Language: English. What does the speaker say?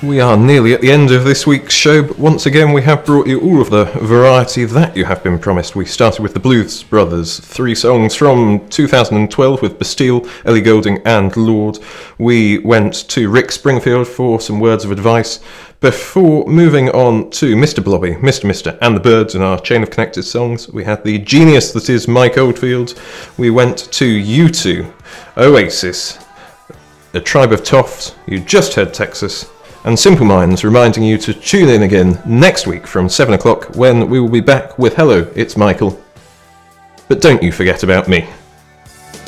We are nearly at the end of this week's show, but once again we have brought you all of the variety that you have been promised. We started with the Blues Brothers, 3 songs from 2012 with Bastille, Ellie Goulding and Lorde. We went to Rick Springfield for some words of advice, before moving on to Mr. Blobby, Mr. and the Birds in our chain of connected songs. We had the genius that is Mike Oldfield. We went to U2, Oasis, A Tribe of Toffs, you just heard Texas, and Simple Minds, reminding you to tune in again next week from 7 o'clock when we will be back with Hello, It's Michael. But don't you forget about me.